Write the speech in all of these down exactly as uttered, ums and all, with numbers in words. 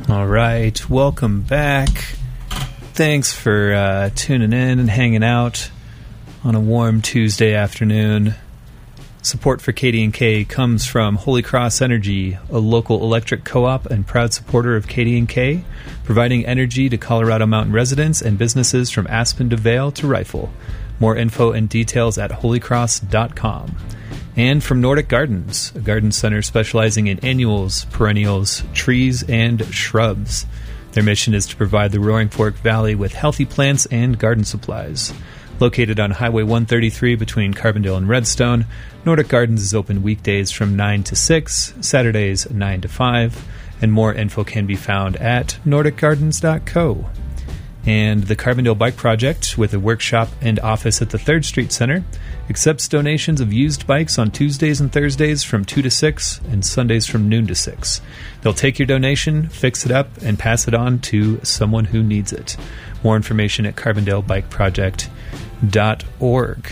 All right, welcome back. Thanks for uh, tuning in and hanging out on a warm Tuesday afternoon. Support for K D and K comes from Holy Cross Energy, a local electric co-op and proud supporter of K D and K, providing energy to Colorado Mountain residents and businesses from Aspen to Vail to Rifle. More info and details at holy cross dot com. And from Nordic Gardens, a garden center specializing in annuals, perennials, trees, and shrubs. Their mission is to provide the Roaring Fork Valley with healthy plants and garden supplies. Located on Highway one thirty-three between Carbondale and Redstone, Nordic Gardens is open weekdays from nine to six, Saturdays nine to five, and more info can be found at nordic gardens dot co. And the Carbondale Bike Project, with a workshop and office at the third Street Center, accepts donations of used bikes on Tuesdays and Thursdays from two to six and Sundays from noon to six. They'll take your donation, fix it up, and pass it on to someone who needs it. More information at carbondale bike project dot org.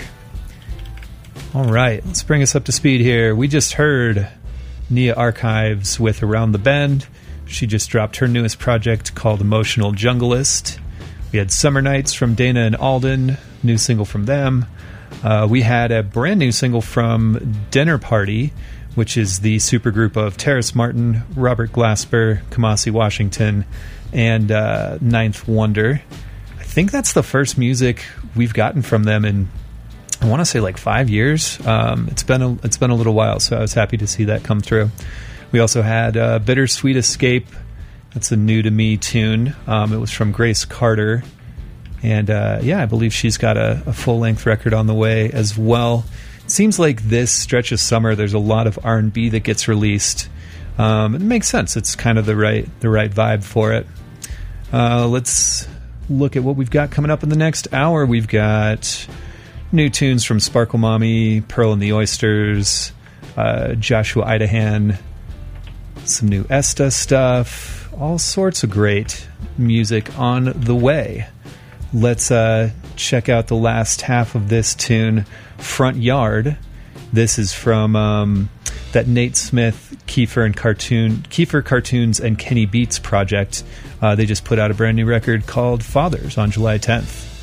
All right, let's bring us up to speed here. We just heard Nia Archives with Around the Bend. She just dropped her newest project called Emotional Jungleist. We had Summer Nights from Dana and Alden, new single from them. Uh, we had a brand new single from Dinner Party, which is the supergroup of Terrace Martin, Robert Glasper, Kamasi Washington, and uh, Ninth Wonder. I think that's the first music we've gotten from them in, I want to say, like five years. Um, it's been a, it's been a little while, so I was happy to see that come through. We also had uh, Bittersweet Escape. That's a new to me tune. Um, it was from Grace Carter. And uh, yeah, I believe she's got a, a full-length record on the way as well. It seems like this stretch of summer, there's a lot of R and B that gets released. Um, it makes sense. It's kind of the right the right vibe for it. Uh, let's look at what we've got coming up in the next hour. We've got new tunes from Sparkle Mommy, Pearl and the Oysters, uh, Joshua Idahan, some new Esta stuff, all sorts of great music on the way. Let's uh, check out the last half of this tune, Front Yard. This is from um, that Nate Smith, Kiefer and Cartoon, Kiefer Cartoons and Kenny Beats project. Uh, they just put out a brand new record called Fathers on July tenth.